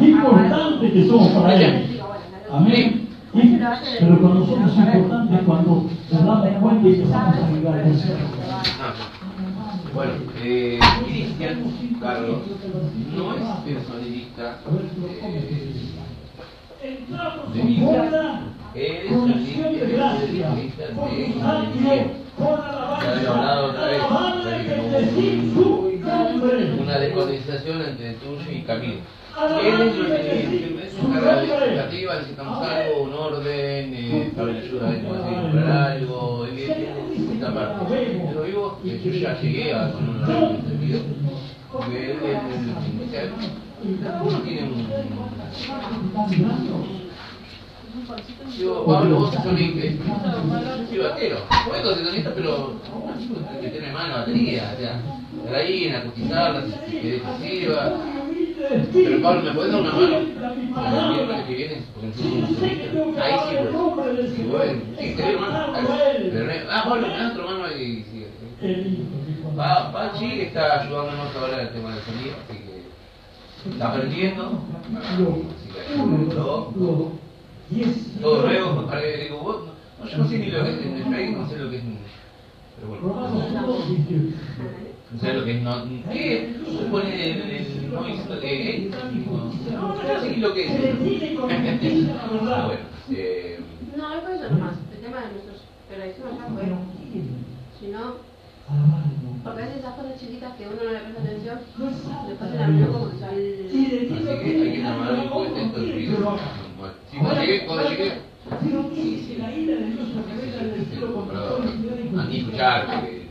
qué importante que somos para Él. Amén. Pero para nosotros es importante cuando nos damos cuenta y empezamos a vibrar el cielo. Bueno, Cristian Carlos no es personalista de vida. Él es personalista de ya había hablado otra vez, una desconexión entre tuyo y Camilo. Él es una carga legislativa, necesitamos algo, un orden, para la ayuda de comprar algo, esta parte. Yo digo que yo ya llegué a con un orden en sentido, porque cada uno tiene un... Yo, Pablo, vos sos inglés. Yo soy batero. Soy concesionista, pero que tiene mano batería, o sea, por ahí en acustizarla, que sirva. Pero Pablo, ¿me podés dar una mano? El miércoles que viene, porque no ahí sí, pues. Si vos, sí, te doy mano. Pablo, me das otra mano y sigue. Pachi está ayudándonos ahora en el tema del sonido, así que está aprendiendo. Así que todo nuevo, digo, vos, no, yo no sé ni lo que es en el Facebook, no sé lo que es, pero bueno, no sé lo que es, ¿qué? Se pone no diciendo que no sé ni lo que es. Ah, bueno, no, es por eso nomás, el tema de nuestros, pero decimos ya fue, si no, porque a veces esas cosas chiquitas que uno no le presta atención, después se la miró como que sale. Así que hay que llamar un poco esto del ruido. Sí, cuando llegué, a ni escuchar,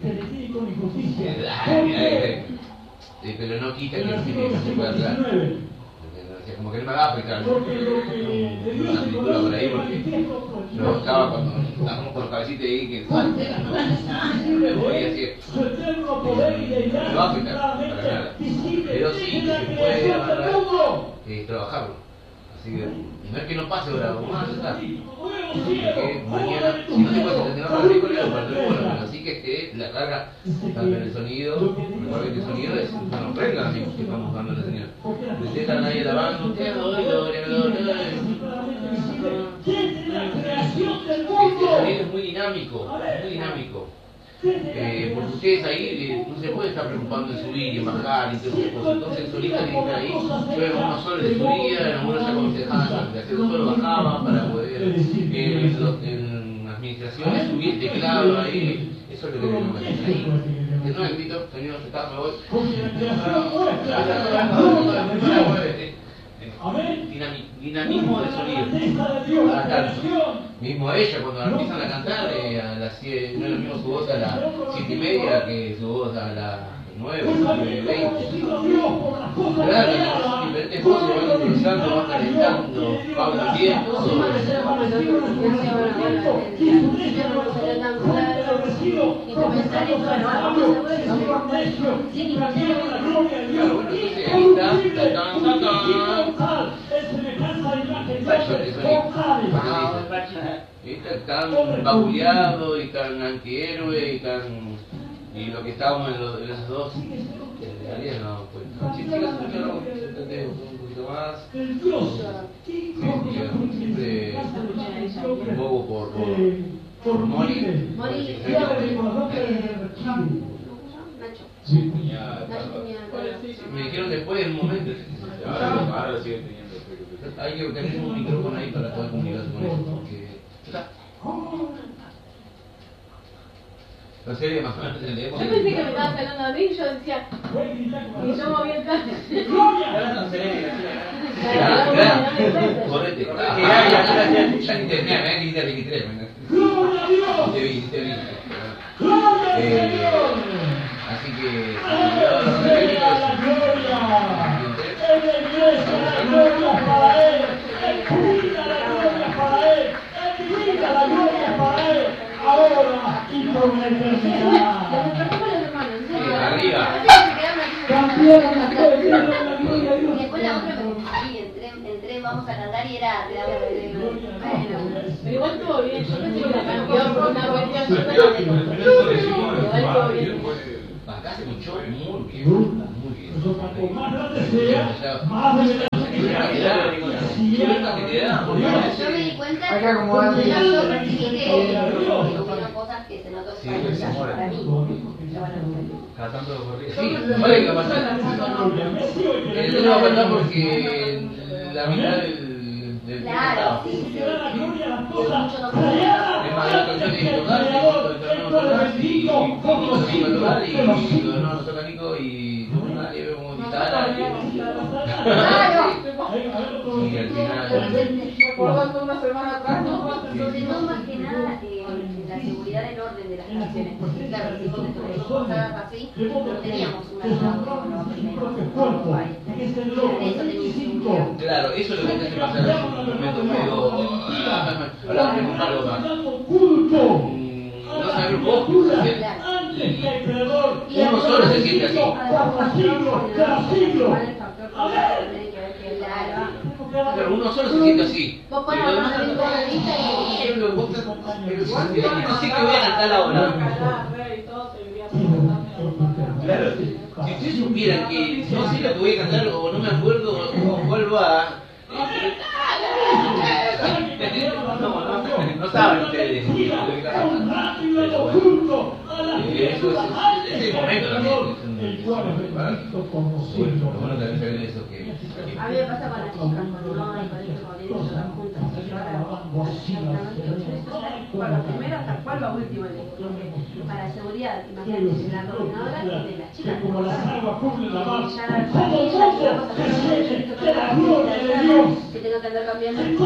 pero no quita que no se pueda hablar. Como que no me va a afectar una pintura por ahí, porque yo estaba cuando estábamos con los cabecitos ahí que me voy así, no va a afectar para nada, pero sí se puede agarrar, trabajarlo. Así que no es que no pase ahora, vamos a estar. Porque mañana, si no te puedes tener para el miércoles o para el teléfono, pero así que esté la carga tanto en el sonido, recuerden que el sonido es una ofrenda, así que estamos dando la señal. Ustedes están ahí lavando, ustedes el sonido es muy dinámico, muy dinámico. Porque ustedes ahí no se pueden estar preocupando en subir y en bajar y todas esas cosas. Entonces el solista tiene que estar ahí. Yo en unos soles de subida, en algunos ya aconsejaban de hacer un solo bajaba para poder en administraciones subir el teclado ahí. Eso es lo que tenemos que hacer ahí. No, grito, señor, está, me voy. Dinamismo de sonido. Mismo ella cuando empiezan a cantar a las 7, no es lo mismo su voz a las 7:30 que su voz a las 9, 9:20. Claro, son diferentes voces, van improvisando, van calentando, van cambiando, todo. Tan babuleado y tan antihéroe y lo que estábamos en los dos alguien no pues si sigas escuchando un poquito más siempre un poco por Mori me dijeron después en un momento ahora lo siguen teniendo hay que tener un micrófono ahí para poder comunicarse con eso porque no sé, más o menos entendemos. Yo pensé que me estabas hablando a mí y yo decía, y yo movía el caso. Correte. Ya ni te me que dijiste te vi. Así que ahora y por la eternidad. Arriba. Campeón, y después la otra me entré, vamos a cantar y era pero igual estuvo bien, yo pensé que la campeón por una cuestión igual estuvo bien. Acá se escuchó muy bien. Nosotros, por más grande sea, más Yo me di cuenta que yo percibí que hubieron cosas que se notó para mí. Cada tanto lo corrí. Sí, vale que va a pasar. El va a pasar porque la mitad del Claro, sí. es más, la canción de tocar, y no nos toca Nico y nadie vemos guitarra y al final Recordando una semana atrás, ¿no? Sobre todo más que nada la seguridad del orden de las canciones, porque claro, si vos te cosas así, no teníamos una sola primero. claro, eso es lo que te hace pasar en un momento medio ahora tenemos algo más no saber vos uno solo se siente así. Pero uno solo se siente así. Vos pones la mano de vista y no sé que voy a cantar ahora. Claro, si ustedes supieran que no sé lo que voy a cantar o no me acuerdo o cuál va. No saben ustedes lo que está pasando. Eso es el momento también. Lo bueno también saber eso que. A mí me pasa con las chicas, cuando no hay colegio, cuando tienen que tocar juntas. Bueno, primero hasta cuál va último, porque para seguridad, imagínate, la coordinadora de las chicas, como la que tengo que andar cambiando eso a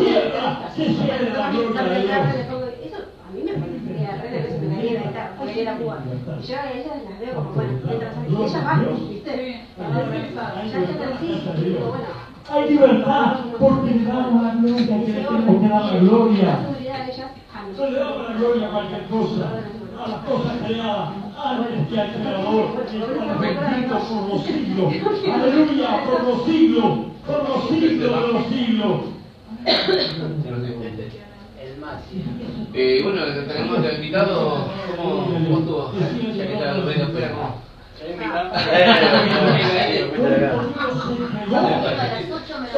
mí me parece que a re de veces me la viene a estar, porque era Cuba. Y yo a ellas las veo como, bueno, mientras aquí, ellas van, ¿viste? Ya están así, y digo, bueno. Hay libertad porque le damos la gloria que le tenemos que dar la gloria. La seguridad de ellas, No le damos la gloria a cualquier cosa, a las cosas creadas, antes que al Creador, que es bendito por los siglos. Aleluya, por los siglos de los siglos. Bueno, tenemos de invitado, ¿cómo estuvo? Ya que está lo medio afuera, ¿cómo? a las 8 me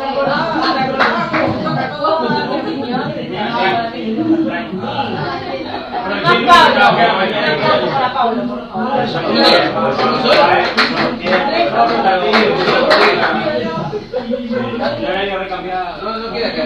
No queda que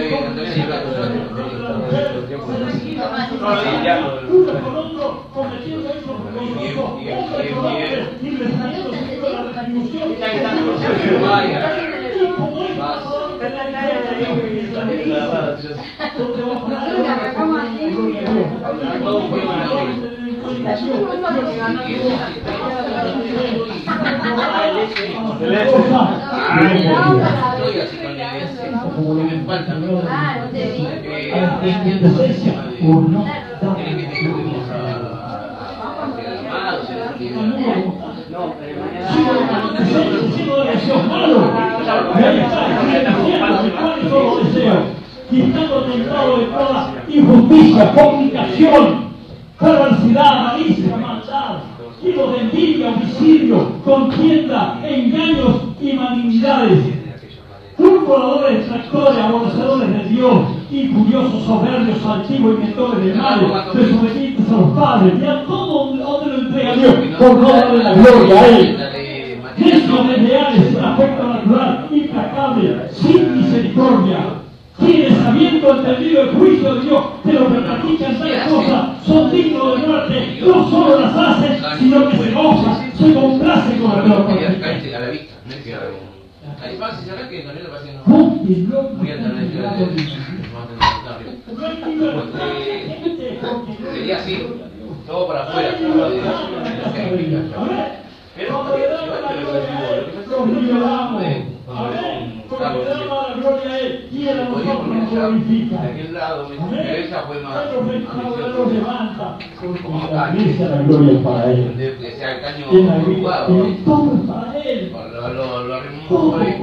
quitando tentado de toda injusticia, comunicación, perversidad, malicia, maldad, hilos de envidia, homicidio, contienda, engaños y malignidades, turbuladores, tractores, aborrecedores de Dios, incuriosos, soberbios, altivos, inventores de males, desobedientes a los padres, y a todo donde lo entrega Dios, por no darle la gloria a Él. Necios, desleales, sin afecto natural, implacable, sin misericordia, quienes habiendo entendido el juicio de Dios de los que practican tales cosas son dignos de muerte, no solo las hacen, sino que se gozan, se complacen con el Dios. A la vista, no es que hay fácil, ¿sabes que Daniel parece no? Voy a tener que sería así, todo para afuera, pero de aquel lado me interesa fue más que sea el caño jugado, lo arrimamos por ahí,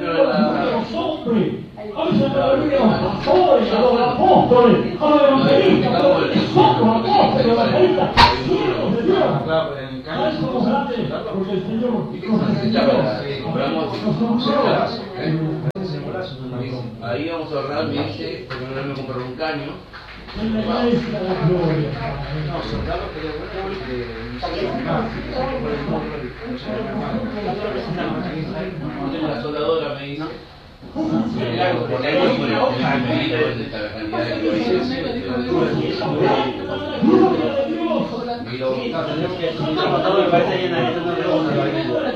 a veces me lo olvido a los pastores, a los apóstoles, a los evangelistas, a los apóstoles, evangelistas, siervos de Dios. A eso somos grandes, porque el Señor nos enseñó. ahí vamos a ahorrar, me dice, porque no me comprar un caño. En la iglesia de la gloria. No, soldarlo que le no tengo la soldadora, me dice. Algo por ahí, por el medito de esta cantidad de clorillas. Y lo tenemos que todo me parece bien ahí, no le vamos a dar.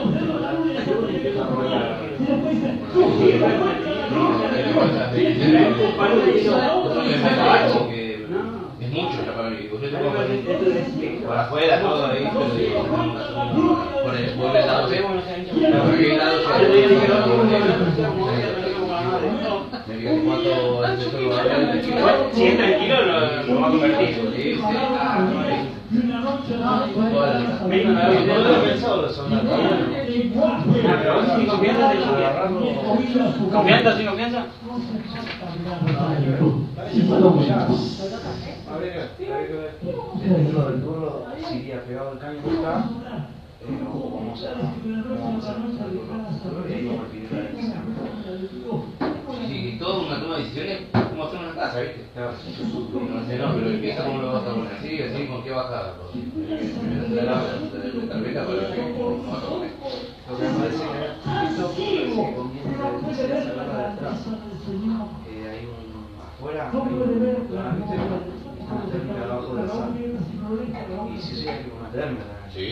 Es mucho ya para mí. Yo tengo para afuera todo ahí, pero por el lado C, por el lado C. Me diga cuánto es eso lo va a dar. Si es tranquilo lo va a convertir. ¿Sin confianza? ¿Sin confianza? Dentro del turno, si iría pegado el caño acá, vamos a Sí, toda una toma de decisiones, como hacer una casa, ¿viste? Claro. No sé, no, pero empieza cómo lo vas a poner, así, con qué baja la tableta para ver cómo vas a poner. Lo que me parece que esto conviene la diferencia de la de atrás. Hay un afuera, hay una térmica abajo de la sala. Y si sí hay una térmica. Sí.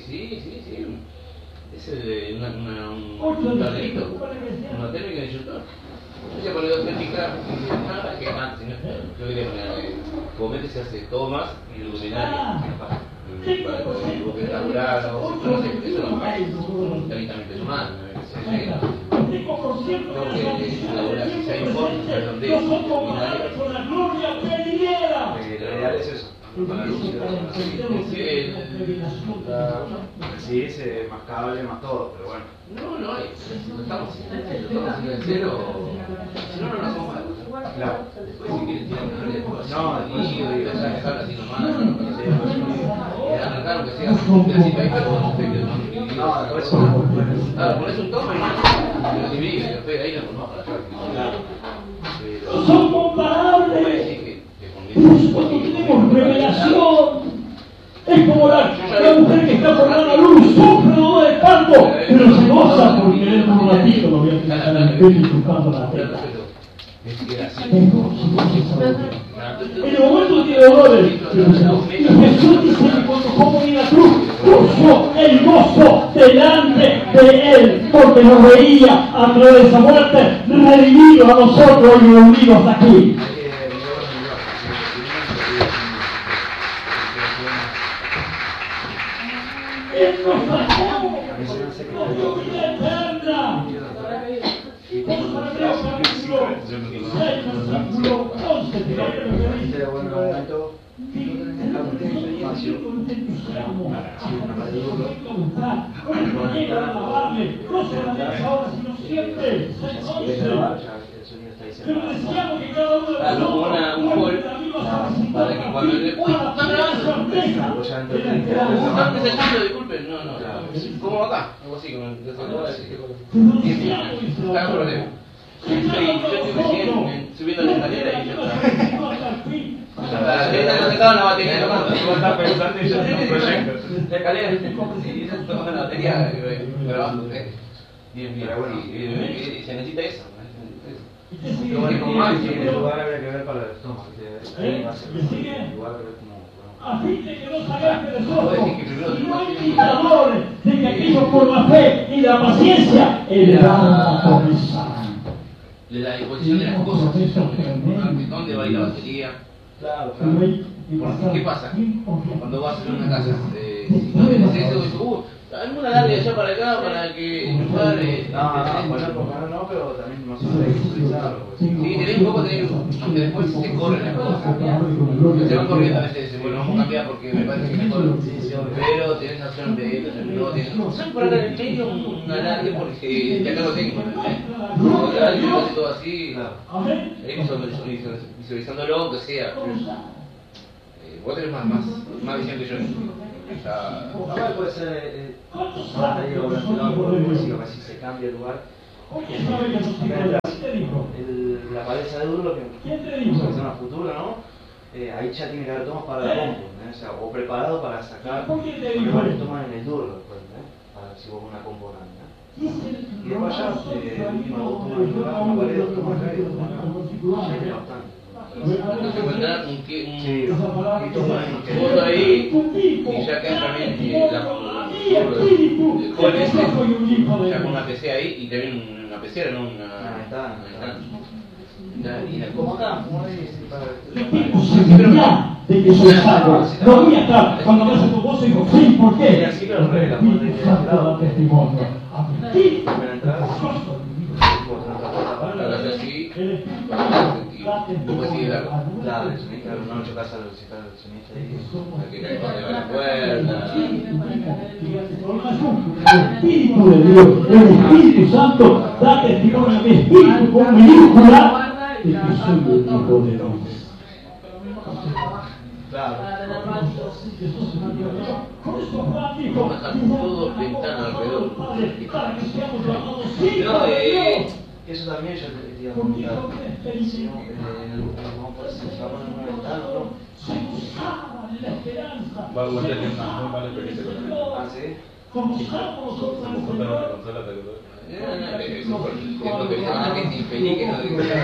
Es un tablerito, una térmica de instructor. Ella pone dos térmicas, nada que antes, ¿no? Yo quería poner, comúnmente se hace tomas y luminaria. Para que vos que laburar, no sé, eso no es 30 mil pesos más, se llega. Tengo que elaborar, si hay un fondo, redondeo, luminaria. Lo ideal es eso. Con la luz y la sí, más cable, más todo, pero bueno. No, estamos haciendo de cero. Si no, no lo hacemos mal. Claro. Después, si quieren tirar después. No, y dejar así nomás. Y arrancar aunque sea un pedacito ahí, pero no sé qué. No, después eso. Claro, pones un toma y lo divides, y después ahí lo ponemos para atrás. Son comparables. Nosotros tenemos revelación. Es como la mujer que está por dar a luz, sufre dolor de parto, pero se goza porque él un ratito lo voy a quitar en el pelo y buscando la tela. En el momento tiene dolores, pero Jesús dice que cuando como en la cruz, puso el gozo delante de él, porque nos veía a través de esa muerte, redimido a nosotros y reunidos hasta aquí. Él nos sacó con su vida eterna. Un gol para que cuando le... ¡Uy! ¡Están grabando! ¿Están desechando? Disculpen. No. ¿Cómo acá? Algo así, como el de está el problema. Yo estoy recién subiendo la escalera y ya está. La estaba en la batería tocando. Igual está pensando y ya está un proyecto. La escalera y ya está la batería grabando. Bien. Y se necesita eso. Pero bueno, como más, en el lugar habría que ver para el estómago. Igual que ver como... A fin de que no salgan de nosotros, y no hay indicadores de que aquellos por la fe y la paciencia elevaron a comenzar. La disposición de las cosas, ¿dónde va a ir la batería? Claro. ¿Qué pasa? Cuando vas a hacer una casa, si no tienes eso, alguna darle allá para acá para que el lugar... No, pero también no se puede visualizarlo. Sí, tenés un poco, aunque después se corren las cosas. Se van corriendo a veces, bueno, vamos a cambiar porque me parece que mejor. Pero tenés la opción de no tenés. ¿Saben por acá en el medio un alargue? Porque ya acá lo tengo. Yo hace todo así. Ahí visualizándolo, aunque sea. Vos tenés más visión que yo. Igual puede ser más ahí o si se cambia el lugar. La de duro que ¿Quién te dijo? se llama futuro, ¿no? Ahí ya tiene que haber tomas para la compu, ¿no? O sea, o preparado para sacar. ¿Por qué te porque dijo van a eso? tomar en el duro después, ¿no? Para si vos una compu grande, ¿no? Y después allá, última dos tomas de una pared, dos tomas acá y dos tomas acá. Ya tiene bastante. No se encuentra un Sí, y toma en que foto ahí y ya queda también el call ese, ya con una PC ahí y también una pecera, no una. como acá, como ahí, sí, para. Le tengo seguridad de que soy salvo. No voy a estar cuando me hace tu voz y digo, sí, ¿por qué? Así que lo regla, El Espíritu Santo da testimonio. A ti, Para entrar, Hablas así, el Espíritu Santo da después sigue testimonio. largo. claro, el sonido, no chocas al sonista ahí. Para que caiga de la puerta. El Espíritu de Dios, el Espíritu Santo da testimonio a mi espíritu con minúscula de que soy el Hijo de Dios. Claro. Por eso Juan dijo, Todo ventana alrededor. para que seamos llamados hijos No, de Dios. Eso también yo te iba a Porque preguntar. con Si experiencia no puede ser llamado en una ventana, ¿no? se usaban en la esperanza. Va a tener una muy mala experiencia con el Ah, sí. Como usamos nosotros Como al contaron la Señor. consola, ¿te acordás? Es porque es una gente infeliz que no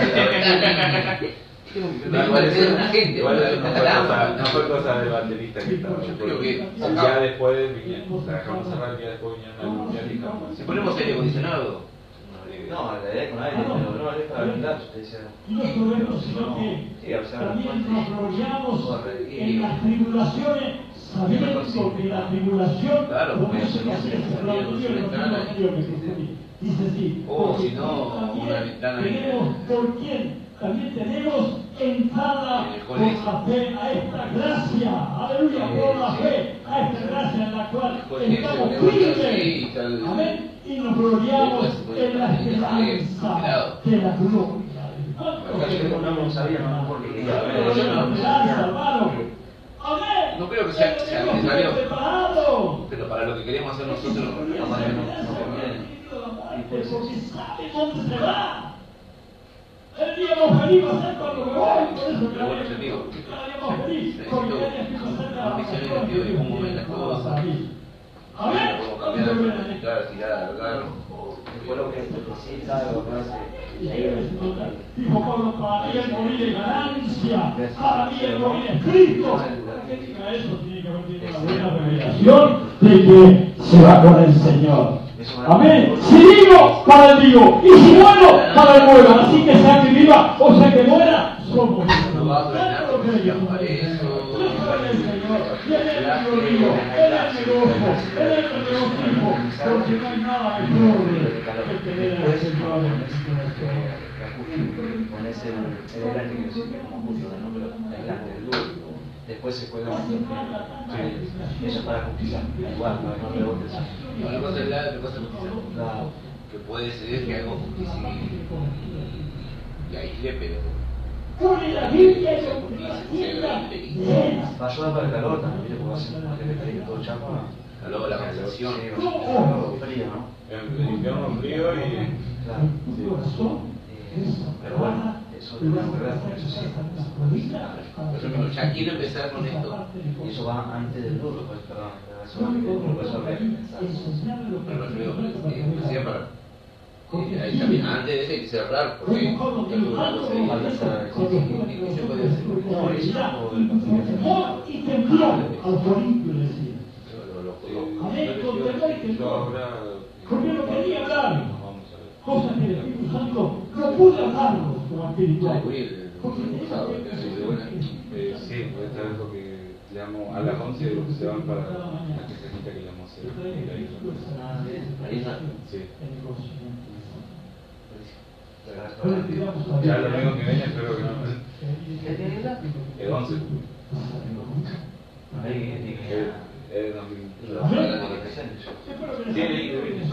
me parece una gente, Igual ¿verdad? no fue cosa del baterista que estaba. Yo creo que Ya después vinieron, la dejamos cerrar, ya después vinieron a limpiar y jamás. si ponemos aire acondicionado, No, la idea con aire, pero no es para brindar, yo te decía. Y no solo eso, sino que Sí, o sea, también nos gloriamos en las tribulaciones, sabiendo que la tribulación Claro, porque produce eso no se procesos. sabía, no se ventana. Dice así, O porque si no, también una ventana ahí. tenemos, ¿por quién? También tenemos entrada En el por colegio. la fe a esta gracia, aleluya, por la fe a esta gracia en la cual Porque estamos se levanta así y firmes, tal. amén, y nos gloriamos en la esperanza de la gloria. Acá yo no sabía, no me acuerdo qué quería ver. Pero Yo la no esperanza, sabía. hermano. Amén. No creo que sea Tenemos necesario. preparado. Pero para lo que queremos hacer nosotros, no conviene. Porque sabe dónde se va. El día más feliz va a ser cuando me voy. Por eso Pero bueno, yo digo, cada día más feliz. Porque el día que se acerca un misionero tío de cómo ven las cosas. Amén. Cómo cambiar la perspectiva, tirar, alargar. Después lo que necesita, lo que hace. Dijo Pablo, para mí el morir es ganancia, para mí el morir es Cristo. Para que diga eso, tiene que haber una buena revelación de que se va con el Señor. Amén. Si vivo, para el vivo. Y si muero, para el muero. Así que sea que viva o sea que muera, somos No va a frenar porque se llama eso. y Él es mi amigo, Él es mi gozo, Él es mi regocijo, porque no hay nada mejor que tener al Señor en nuestro corazón. Pones el grande que yo siempre como justo, ¿no? Pero el grande, el duro. Después se juega más tiempo. Eso es para justizar. Igual, no rebotes. Una cosa es la otra cosa es justicia. Claro. Que puede ser que algo justicia y aísle, pero Pone la Biblia en la justicia tienda se llena. Va a ayudar para el calor también, ¿viste? Porque hace una gente que todo chapa. luego la conversación. Sí, frío, ¿no? El infierno frío y. Claro. Corazón. Pero bueno, eso no es verdad, eso sí. Por ejemplo, ya quiero empezar con esto. Y eso va antes del duro, pues, perdón. Eso Pero yo digo, decía para. Ahí también, antes de eso hay que cerrar, porque ya tuve una cosa ahí. ¿Qué se puede hacer? Y tembló al Corinto le decía. Amén, con temor y Yo temblor. ahora. Porque no quería hablar. Vamos a ver. Cosas que el Espíritu Santo no pudo hablarlo como espiritual. Porque Sí, esta vez lo que llamo a las 11 se van para la casita que llamamos la isla. Sí. Ya lo único que viene espero que no. El 11. Es 2000. Sí, leí,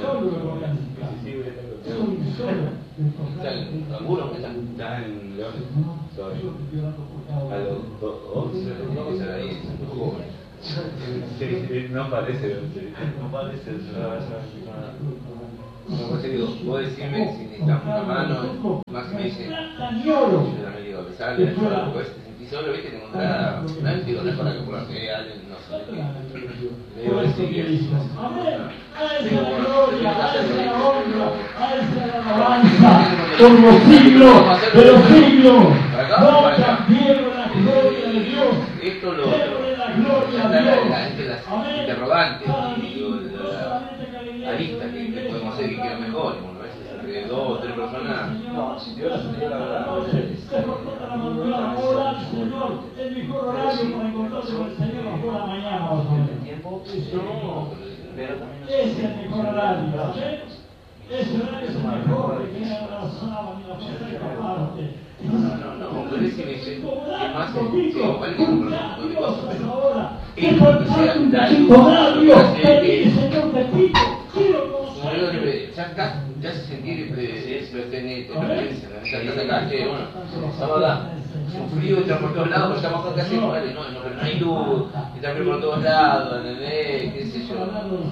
¿Algunos que están? está en León todavía. A los 11, No, será ahí, un poco. Sí, no parece 11. No parece Como te digo, vos decime si necesitamos una mano, máximo dice, plata ni oro. yo también digo, que sale el solo, porque te sentís solo, viste, te encontrás, no es para que por la que alguien no sé qué. Le digo, sí, Amén. A esa la gloria, a esa la honra, a esa la alabanza, por los siglos de los siglos. No cambiemos la gloria de Dios. esto lo Démosle la gloria a Dios. la gente, las interrogantes, digo, la lista que podemos hacer que quede mejor. Bueno, a veces entre 2 o 3 personas. No, si Dios te dio la verdad. Se corta la madrugada, ora al Señor, el mejor horario para encontrarse con el Señor a la mañana, más o menos. El tiempo, No, pero también Es el mejor horario, ¿sabes? Ese horario es el mejor, que viene a la sábana y la puerta de aparte. no, pero es que me dice, es más, digo, vale que es un montón de cosas, pero que falta un chico horario, el Señor te pido, quiero como digo siempre, ya se sentir pertenencia, estás acá, che, bueno, estamos acá, un frío entra por todos lados, pero estamos acá casi iguales, no hay luz, está frío por todos lados, ¿entendés? Qué sé yo,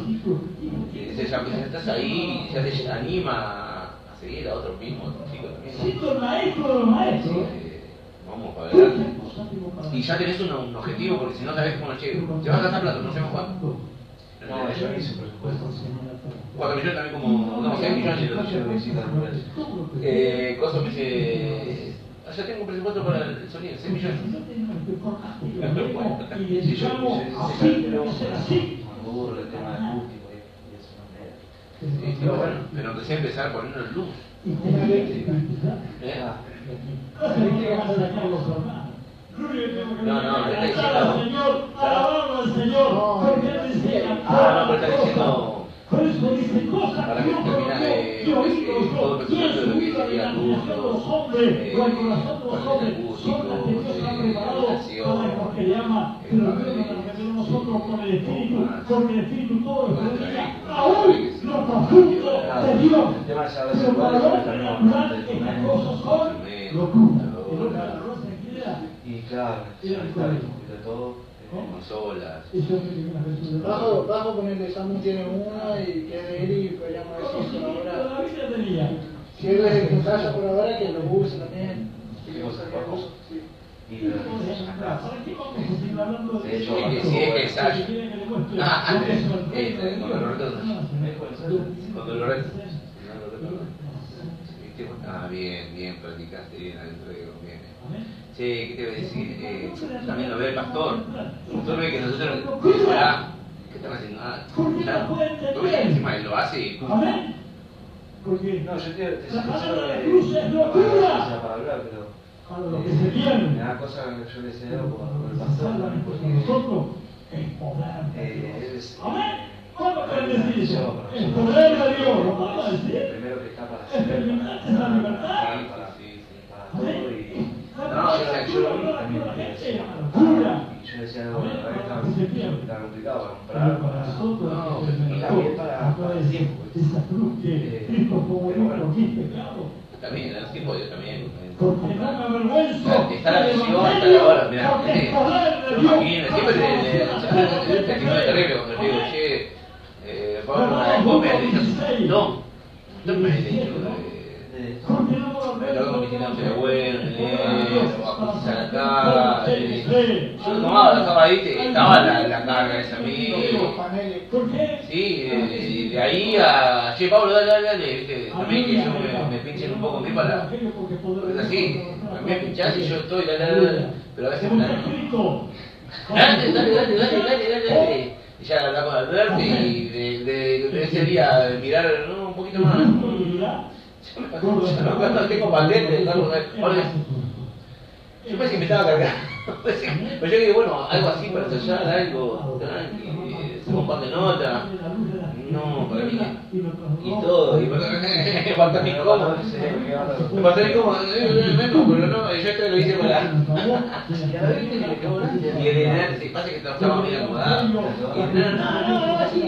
ya estás ahí, ya te anima a seguir a otros mismos chicos también. siento el maestro de los maestros. Vamos para adelante. Y ya tenés un objetivo, porque si no sabés cómo no llego. Te vas a gastar plata, no sabemos cuánto. no, yo hice presupuesto. 4 millones también como, no, 6 millones lo dije. Cosa me dice, ya tengo un presupuesto para el sonido, 6 millones. Y decimos así, debe ser así. Cuando hubo el tema del acústico y eso no era. Sí, pero bueno, pero aunque sea empezar poniendo en luz. No, le está diciendo. Señor, alabamos al Señor, porque Él decía, No, pero está diciendo. por eso dice cosas Para que termine todo el presupuesto de lo que sería luz, el corazón de los hombres son las que Dios ha preparado para los que le ama, pero Dios nos reveló nosotros con el Espíritu, porque el Espíritu todo lo podría, aún lo profundo de Dios. Pero para el hombre natural estas cosas son locura. El hombre natural se quiera. Y claro, de todo. Consolas. Bajo con el examen tiene una y que es de él y podríamos decir por ahora. La Biblia tenía. Si él es el que ensaya por ahora, que lo use también. Y ¿Para qué vamos a seguir hablando de eso? Sí, es que ensayo. ¿Quieren que le muestre? Cuando lo reto. Bien, practicaste bien adentro de bien. Che, ¿qué te voy a decir? También lo ve el pastor. El pastor ve que nosotros, ¿qué están haciendo? Ya, encima él lo hace y pum. Amén. Porque no, yo te la palabra de la cruz es locura. para hablar, pero Para los que se vienen. me da cosa que yo le sé algo con el pastor. Porque nosotros es poder. Amén. ¿Cómo pueden decir eso? El poder de Dios, ¿lo podemos decir? Primero que está para Experimentar esa libertad. para todo y yo decía algo, está complicado para comprar, para el tiempo. Esa cruz que Cristo como por mis pecados. También, el tiempo de Dios también. Porque no me avergüenzo. Está la visión, está la hora, mirá, siempre te terrible cuando le digo, che, vos me has dicho, no me has dicho, luego me hicieron ser bueno, acusar la carga, yo tomaba la carga ahí, estaba la carga esa a mí, sí, de ahí a, che Pablo, dale, viste, también que yo me pinchen un poco en mí para, es así, me pinchás y yo estoy, dale, pero a veces me dale, y ya hablaba con Alberto y de ese día mirar un poquito más. Cuando tengo patente, yo pensé que me estaba cargando. Pero yo digo, bueno, algo así para ensayar, algo tranqui, un par de notas. No, para mí. Y todo, y falta mi cómodo. Me falta mi cómodo, pero no, yo esto lo hice con la. Y el enano, si pasa que estaba bien acomodado. Y el enano, no, así,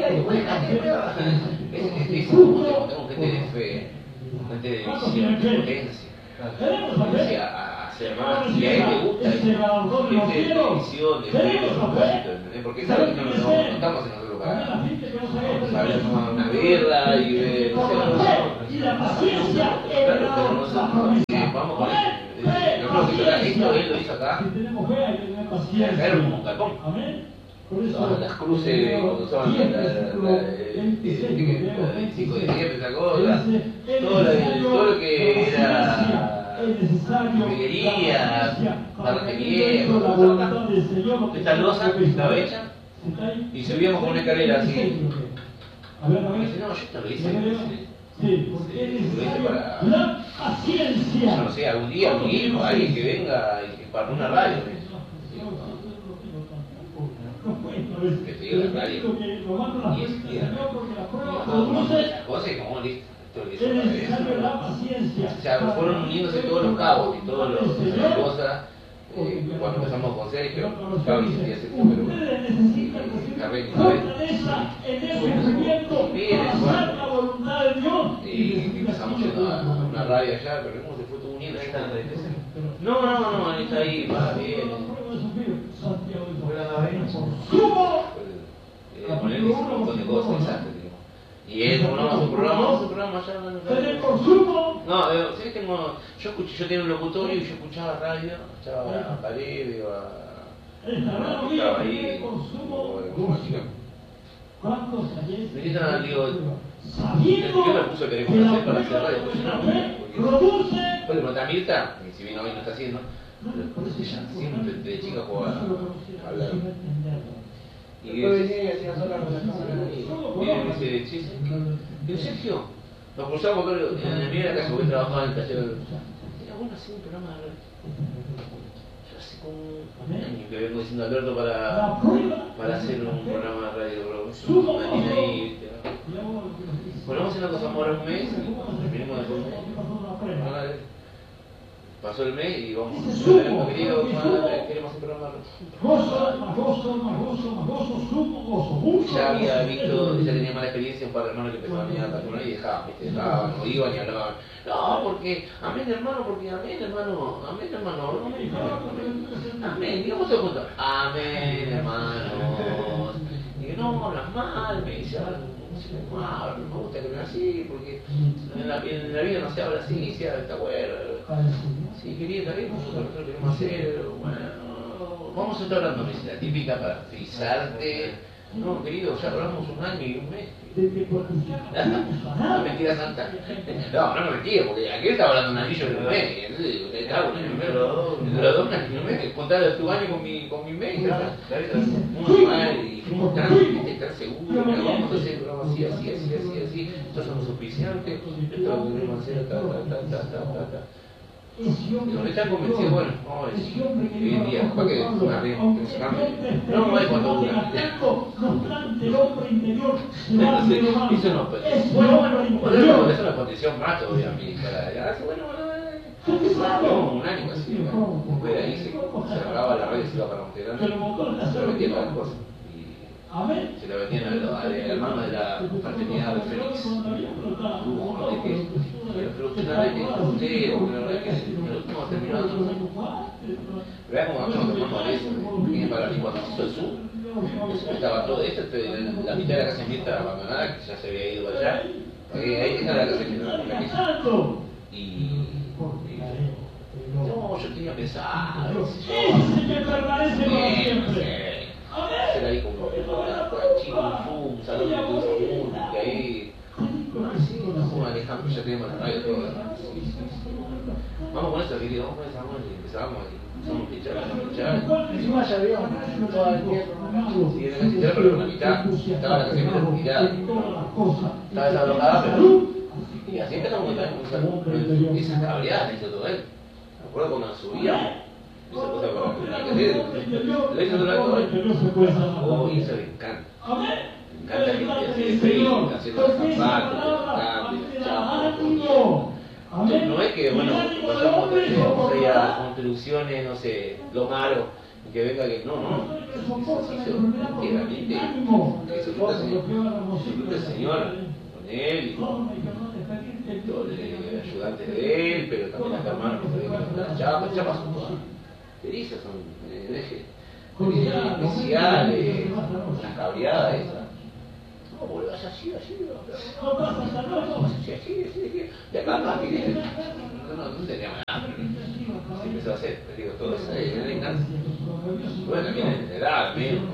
es tengo gente de fe. Gente de visión, de potencia, a hacer más. Y a él le gusta gente de visión, de fe, de propósito, ¿entendés? Porque sabes que no estamos en otro lugar. Vamos a ver, tomar una birra y ver, no sé, y la paciencia claro, pero nosotros vamos vamos con eso. Yo creo que esto él lo hizo acá. Si tenemos fe, hay que tener paciencia. Acá era un galpón. Amén. Por eso, Las cruces, cuando usaban el 5 de 10, esa cosa, todo lo que era joyería, barra de esta losa estaba hecha y subíamos con una escalera así. A ver, Y dice, no, yo esto lo hice. sí, porque es necesario la paciencia. Yo no sé, algún día un hijo, alguien que venga y que para una radio. Que te diga la radio. Y es muchas cosas y como listo. Es necesario la paciencia. O sea, fueron uniéndose todos los cabos y todas las cosas. Cuando empezamos con Sergio, estaba ni siquiera Sergio, Ustedes necesitan fortaleza en el sufrimiento para hacer la voluntad de Dios. y empezamos yendo a una radio allá, pero cómo se fue todo uniendo. No, él está ahí, va bien. Con él hizo un montón de cosas, exacto. Y él, como no, su programa allá. No, sí yo tenía un locutorio y yo escuchaba radio, escuchaba a Paredes, estaba ahí, como chica. Necesitan, digo, yo me puso que queremos hacer para hacer radio, pues no, porque le pregunté a Mirta, y si bien hoy no está haciendo, pero ella siempre de chica jugaba a hablar. Y me dice, sí, digo, Sergio, nos cruzamos en el mío de la casa, porque trabajaba en el taller. Era bueno hacer un programa de radio. Yo hace como un año que vengo diciendo a Alberto para hacer un programa de radio, bro. Me tiene ahí, ¿viste? Bueno, vamos a hacer una cosa, vamos a un mes y terminemos después de un mes. Pasó el mes y vamos a querido, queremos hacer programa. Ya había visto, ya tenía mala experiencia un par de hermanos que empezaban a venir a la persona y dejaban, no iban ni hablaban. No, porque, amén hermano, porque amén hermano, amén, digamos todo junto. Amén hermanos. Y que no, hablas mal, me dice, no me gusta que me así, porque en la vida no se habla así, se habla esta bueno. Sí, querido, está bien, nosotros queremos hacer, bueno, vamos a estar hablando, me dice, la típica para frisarte. No, querido, ya hablamos un año y un mes. No, mentira santa. No me mentía, porque aquí estaba hablando un anillo de un mes. Los dos años y un mes, contar tu año con mi mes. Muy mal, y fuimos tan seguros, vamos a hacer algo así. Nosotros somos oficiantes, esto lo queremos hacer, me están convencidos, bueno, vamos a decir, hoy en día, para que una vez que se cambie, no hay cuánto dura. Eso no, bueno, es una condición más todavía, para hace, bueno, un año casi, después de ahí se acababa la red y se iba para Monterrey, se lo vendían las cosas. Se lo vendían al hermano de la fraternidad de Félix. Pero usted la vez que usted, o la verdad que el último terminado. Pero vean como nosotros nos tomamos de eso, tiene para mí cuando se hizo el sur. Estaba todo esto, la mitad de la casa de Mirta abandonada, que ya se había ido allá. Ahí está la casa de Mirta. Y no, yo tenía pensado, hacer ahí como un salón de música ahí. Vamos manejando, ya tenemos la radio todo. Vamos con eso, querido, vamos con eso, empezamos a escuchar. Encima ya había todo el tiempo. Sí, era casi pero por la mitad estaba la casa tirada. Estaba desalojada, pero. Y así empezamos con esas cabreadas, hizo todo él. Me acuerdo cuando nos subíamos. Esa cosa para la que le hizo todo el oh, y eso me encanta. Me encanta que así de Facebook, haciendo los zapatos, no es que, bueno, vayamos a construcciones, no sé, lo malo, y que venga que no, se hizo íntegramente, que se disfruta el Señor con él, y todos los ayudantes de él, pero también las hermanas que se ven con las chapas son todas felices, son especiales, las cabreadas esas. No, boludo, es así, no pasa nada, no, así, de acá, no teníamos nada. Se empezó a hacer, le digo, todo eso, le encanta. Bueno, también en edad, mismo.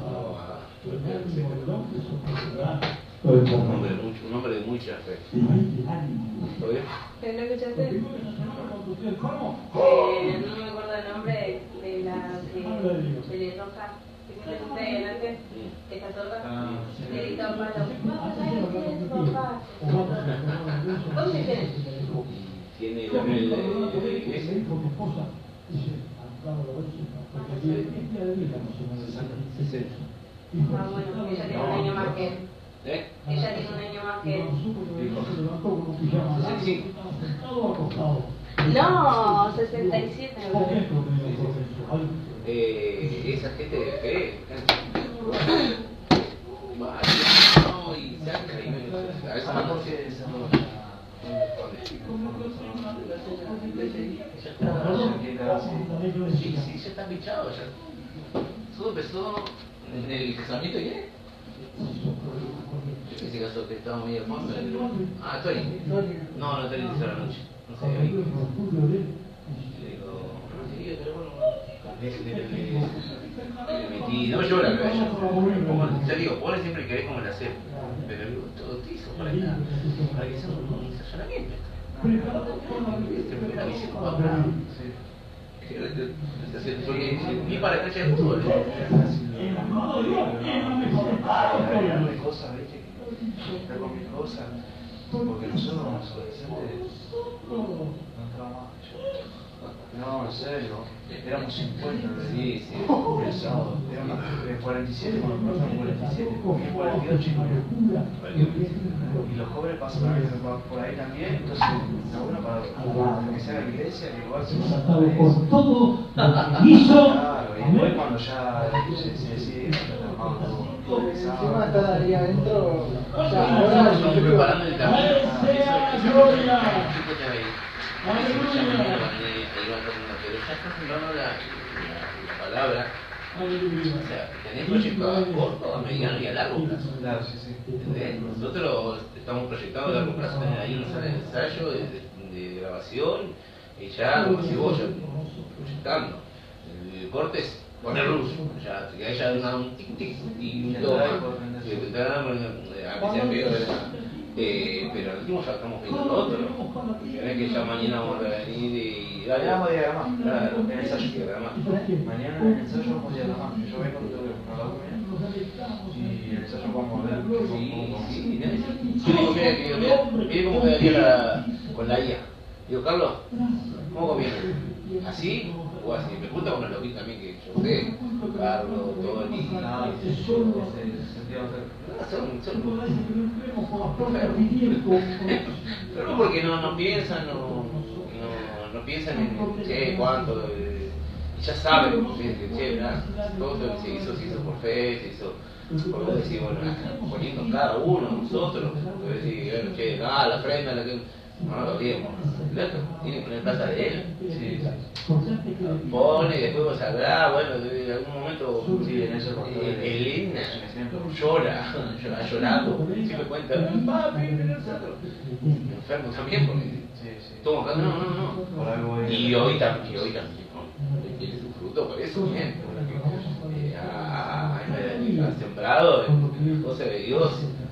Un hombre de mucha fe. ¿Todo bien? ¿No escuchaste? No me acuerdo el nombre de la pelirroja que me senté delante, esta sorda, le gritó a Pablo, vamos a ver quién es roja. ¿Vos qué tienes? Tiene también el de iglesia. Ah, bueno, ella tiene un año más que él. ¿Eh? Ella tiene un año más que él. 65. No, 67 me parece. Esa gente de fe, no, y saca y a veces más porque sí, ya está pichado ya. Todo empezó en el casamiento y yo ese caso que estaba muy al fondo. Ah, Tony. No, Tony dice a la noche. No sé, ahí. Le digo, sí, pero bueno. Le metí, no me llora, ya digo, vos siempre querés como el hacer, pero digo, todo tizo para que sea un estacionamiento. Primera visita para atrás. Ni para cancha de fútbol. Hay cosas, ¿viste? Está con mis cosas. Porque nosotros los adolescentes no entramos más. No, en serio. Éramos 50, sí. El sábado. Éramos 47, cuando nosotros 47. 48 y los jóvenes pasan por ahí también. Entonces, está bueno para que sea la iglesia, que igual se por todo lo que hizo. Claro, y después cuando ya se decide, ya está armado todo. Encima estar ahí adentro, ya Ahora ahora estoy preparando el camino. Pero ya está sembrando la palabra. O sea, tenés proyecto a corto, a mediano y a largo plazo. Claro, sí. ¿Entendés? Nosotros estamos proyectados a largo plazo, tener ahí una sala de ensayo, de grabación, y ya como si vos ya proyectando. El corte es poner luz, ya te queda ya un tic tic y un toma. Pero al último ya estamos viendo lo otro. No es que ya mañana vamos a venir y dale. Vamos a diagramar. Claro, En el ensayo. diagramar. Mañana en el ensayo vamos a diagramar. Yo vengo y tengo que hablar con él. Y en el ensayo vamos a ver Sí. Mire cómo quedaría con la IA. Digo, Carlos, ¿cómo conviene? ¿Así o así? Me gusta con los loquitos también que yo sé. Carlos, Tony. Pero no porque no piensan, no piensan en che, cuánto, y ya saben, che, todo lo que se hizo por fe, se hizo, porque vos decís, bueno, poniendo cada uno, nosotros, vos decís, bueno, che, la ofrenda, la que, no lo olvidemos, tiene que poner plata de él, pone y después vos sabrás, bueno, en algún momento, Elena llora, llorando, siempre cuenta, papi, enfermo también, porque toma acá, no, y hoy también, tiene su fruto por eso, bien, porque ha sembrado en cosas de Dios,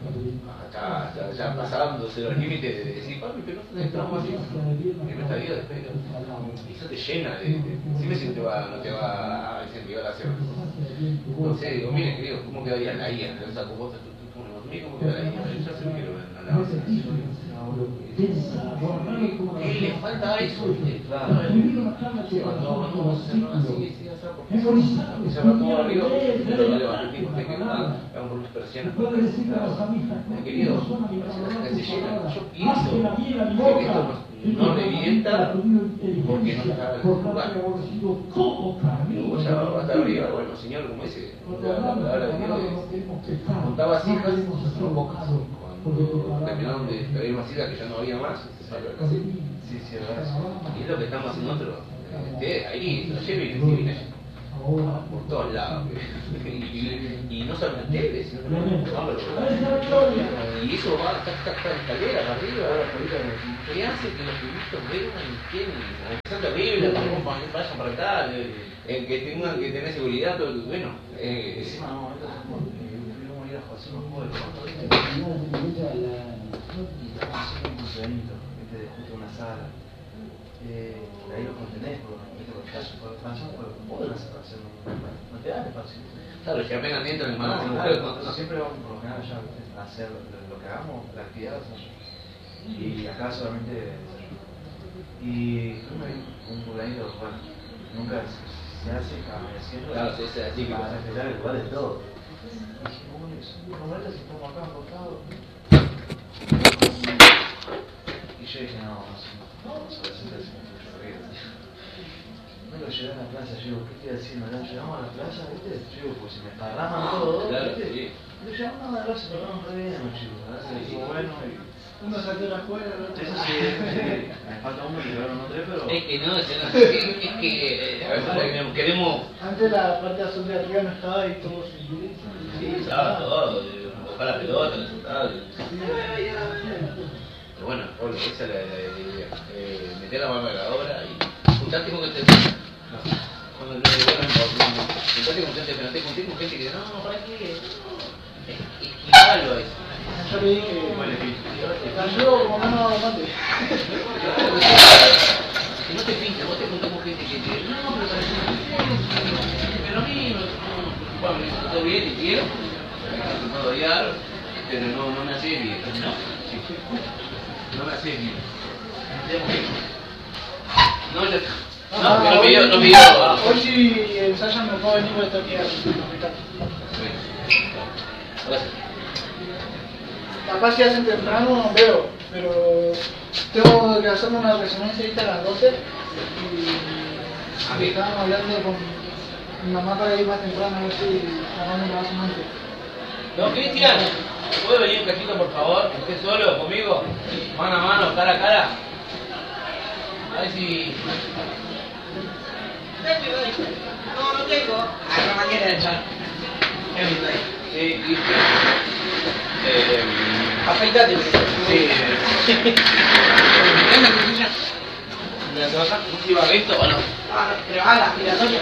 ya pasándose los límites de decir, papi, pero no entramos así en nuestra vida después, y eso te llena, decime si no te va a incentivar a hacer. Entonces digo, mire querido, ¿cómo quedaría la IA? ¿Le saco vos ¿cómo queda la IA? Yo ya sé que quiero alabanza. ¿Qué le falta a eso? Claro, vamos a hacerlo así, se va todo arriba, pero no le va a repetir, usted que vamos por unas persianas. Querido, se llena, yo pienso que esto no revienta porque no está en el lugar. Luego ya va a estar arriba, bueno, señor, como dice la palabra de Dios, contaba cifras, son pocas. Cuando terminaron de traer más cifras que ya no había más, se salió la casa. Sí, es verdad. Y es lo que estamos haciendo nosotros. Ahí lo lleve y viene. por todos lados. Y no solo en tele, sino en y eso va hasta escalera para arriba, ¿qué hace que los turistas vengan y quieren empezar la Biblia, vayan para acá, que tengan que tener seguridad, todo, bueno, Encima, no, vamos a ir a José unos juegos y estamos haciendo un cumpleañito, justo una sala. Ahí lo contenés, porque con el caso de Francia no pueden hacer no te dan espacio. Claro, si apenas entran en manos de mujeres, siempre vamos por lo general allá a hacer lo que hagamos, la actividad, y acá solamente y un cumpleañito, bueno, nunca se hace, haciendo. Claro, se hace así que para respetar el lugar de todo. Y dije, bueno, ¿cómo es si estamos acá acostados? Y yo dije, no, vamos a presentarse mucho ruido. No lo llevé a la plaza, yo digo, ¿qué estoy haciendo? ¿Lo llevamos a la plaza, viste? Yo digo, pues si me esparraman todo, claro, ¿viste? sí. Lo llevamos a la plaza, pero no re bien, chicos, ¿verdad? Sí, bueno, Uno salió la escuela, el otro. eso sí, me falta uno y ahora no tres, pero... Es que no, es que a veces queremos... Antes la parte azul de arriba no estaba y todo su Sí, estaba todo, buscar la pelota, el resultado. Pero bueno, Pablo, esa es la idea. Meter la mano en la obra y juntarte con gente. Cuando juntarte con gente, pero te conté con gente que no, ¿para qué? Esquivarlo a eso. Yo le dije, te ayudo como mano mate. Si no te pinta, vos te contás con gente que te no, pero parece pero a mí bueno, me hizo todo bien y quiero, me puedo odiar, pero no me hace bien, ¿no? Sí. No me hace bien. No, ya no pidió. Hoy si ensayan me puedo venir por esta tía. Gracias. Capaz si hacen temprano no veo, pero tengo que hacerme una resonancia ahorita a las 12 y estábamos hablando con mi mamá para ir más temprano a ver si hagamos una resonancia. Don Cristian, ¿puede venir un cachito por favor? ¿Usted solo, conmigo? Mano a mano, cara a cara. A ver si... No tengo. No me quiere echar. Sí, Cristian. Afeitate. Sí. ¿Me trabajas? ¿No se iba a esto o no? Pero haga aspiratoria.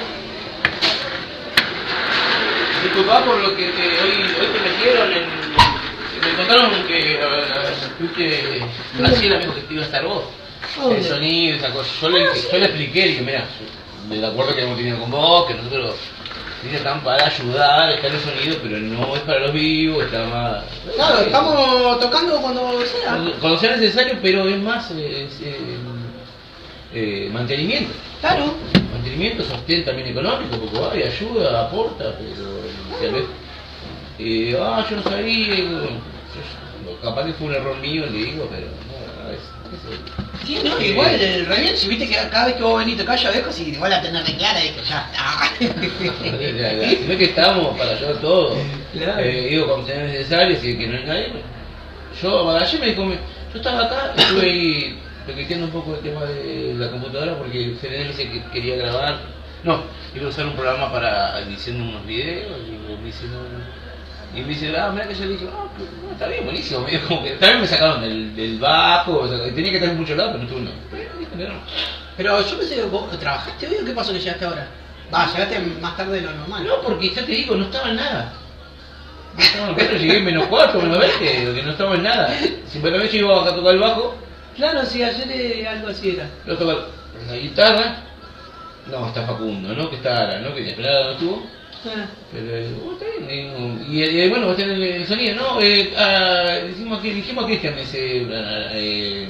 Disculpa por lo que hoy te metieron me contaron que fuiste Graciela mismo que te iba a estar vos. El sonido, esa cosa. Yo le expliqué, dije, mira, de acuerdo que hemos tenido con vos, que nosotros están para ayudar, está el sonido, pero no es para los vivos, está más... Claro, estamos tocando cuando sea. Cuando sea necesario, pero es más mantenimiento. Claro. Mantenimiento, sostén también económico, porque va y ayuda, aporta, pero tal vez... yo no sabía, capaz que fue un error mío, le digo, pero no, a veces... Sí, no, igual el Renier, si viste que cada vez que vos venís tocás yo dejo, si igual la tenés de clara, y que ya está. Si no es que estamos para ayudar a todos, Claro. digo, cuando sea necesario, si es que no hay nadie, ayer me dijo, yo estaba acá, estuve ahí repitiendo un poco el tema de la computadora porque Fede dice que quería grabar, iba a usar un programa para diciendo unos videos, y me dice, mira que yo le dije, está bien, buenísimo, medio como que también me sacaron del bajo, o sea, tenía que estar en muchos lados, pero no tuve no. Pero yo pensé que vos trabajaste hoy o qué pasó que llegaste ahora. Llegaste más tarde de lo normal. No, porque ya te digo, no estaba en nada. No estaba en 4, llegué menos 4, menos 20, porque no estaba en nada. Simplemente yo iba a tocar el bajo. Claro, sí, ayer algo así era. Yo tocaba la guitarra. No, está Facundo, ¿no? Que está Ara, ¿no? Que de esperada no estuvo. Pero está bien. Y bueno, va a tener el sonido, ¿no? Dijimos a Cristian, me dice.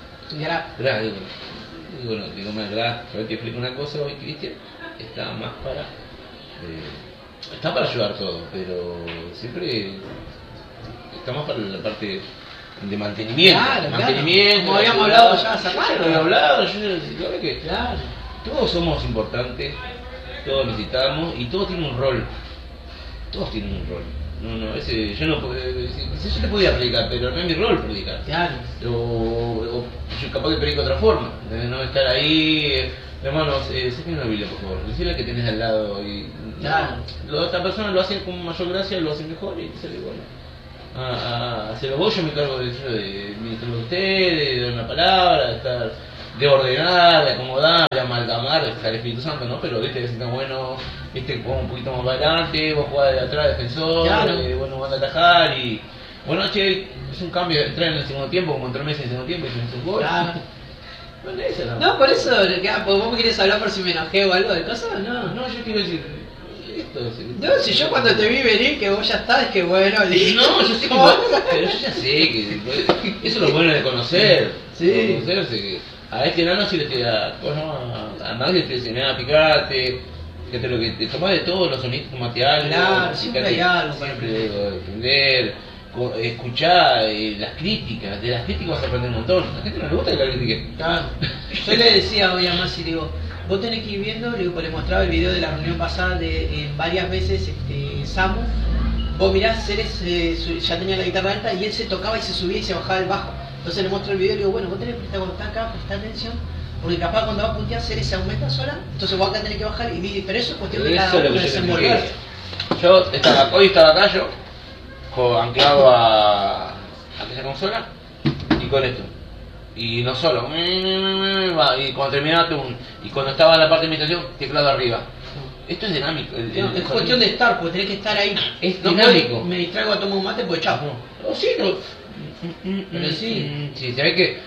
Bueno, digo, yo te explico una cosa hoy, Cristian. Está más para. Está para ayudar todo, pero siempre. Está más para la parte de mantenimiento. Claro, mantenimiento. Como habíamos hablado ya hace rato. Habíamos hablado, yo que. Claro. Todos somos importantes, todos necesitamos y todos tienen un rol. Todos tienen un rol. No, ese, yo no podía, yo te podía predicar, pero no es mi rol predicar. Claro. O yo capaz que predico de otra forma, de no estar ahí, hermanos, sáquenme una Biblia por favor, decirle que tenés al lado y... Claro. Otras personas lo hacen con mayor gracia, lo hacen mejor y sale igual. Hacerlo vos, yo me cargo de eso, de ministrar a ustedes, de dar una palabra, de estar, de ordenar, de acomodar, de amalgamar, de estar el Espíritu Santo, ¿no? Pero viste que si está bueno, viste, jugamos un poquito más para adelante, vos jugás de atrás defensor, Claro. bueno, van a atajar y... Bueno, che, es un cambio, entrar en el segundo tiempo, como entró Messi en el segundo tiempo y se hizo un gol. Claro. Bueno, eso no. No, por eso, ¿vos me querés hablar por si me enojé o algo de cosas? No. No, yo quiero decir, esto es... No, si yo cuando te vi venir que vos ya estás, es que bueno, No, yo sé que pero yo ya sé que eso es lo bueno de conocer. Sí. De conocerse, que a este enano sí le estoy a nadie le estoy diciendo, picarte, fíjate lo que te tomás de todos los sonidos materiales. Claro, siempre hay algo para siempre aprender, escuchar las críticas, de las críticas vas a aprender un montón. A la gente no le gusta que la critiquen. Claro. Yo le decía hoy a Masi, digo, vos tenés que ir viendo, le digo, pues le mostraba el video de la reunión pasada de varias veces Samu. Vos mirás, Ceres ya tenía la guitarra alta y él se tocaba y se subía y se bajaba del bajo. Entonces le muestro el video y le digo, bueno, vos tenés que prestar cuando está acá, prestar atención, porque capaz cuando va a puntear Ceres se aumenta sola, entonces vos acá tenés que bajar y dice, pero eso es cuestión de cada Eso es lo uno que yo desenvolverse. hoy estaba acá yo, anclado a aquella consola y con esto. Y no solo, y cuando terminaba y cuando estaba en la parte de meditación, teclado arriba. Esto es dinámico. Es cuestión de estar, porque tenés que estar ahí. Es no dinámico. Me distraigo a tomar un mate, pues chao. No, sí, no. Pero sí. Sí, sabés que